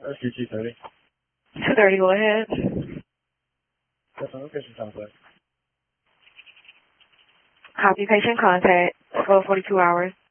Rescue 230. 230, go ahead. Yes, I'm location contact. Copy patient contact, 12:42 hours.